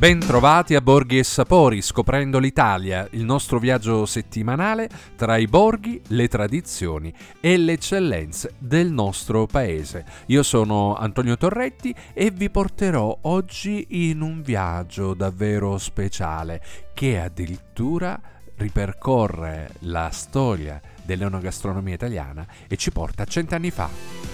Ben trovati a Borghi e Sapori, scoprendo l'Italia, il nostro viaggio settimanale tra i borghi, le tradizioni e le eccellenze del nostro paese. Io sono Antonio Torretti e vi porterò oggi in un viaggio davvero speciale che addirittura ripercorre la storia dell'enogastronomia italiana e ci porta a 100 anni fa.